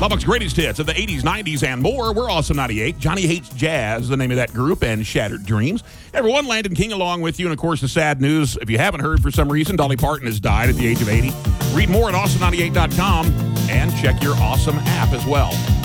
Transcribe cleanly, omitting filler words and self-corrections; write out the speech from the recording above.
Lubbock's greatest hits of the 80s, 90s, and more. We're Awesome 98. Johnny Hates Jazz, the name of that group, and Shattered Dreams. Everyone, Landon King along with you. And, of course, the sad news, if you haven't heard for some reason, Dolly Parton has died at the age of 80. Read more at awesome98.com and check your Awesome app as well.